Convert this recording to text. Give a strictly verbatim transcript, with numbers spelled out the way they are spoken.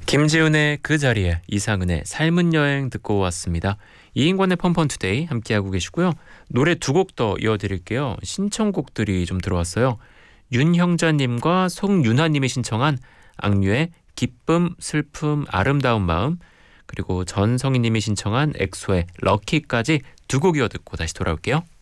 김지훈의 그 자리에, 이상은의 삶은 여행 듣고 왔습니다. 이인권의 펀펀투데이 함께하고 계시고요. 노래 두 곡 더 이어드릴게요. 신청곡들이 좀 들어왔어요. 윤형자님과 송윤아님이 신청한 악뮤의 기쁨, 슬픔, 아름다운 마음, 그리고 전성희님이 신청한 엑소의 럭키까지 두 곡 이어 듣고 다시 돌아올게요.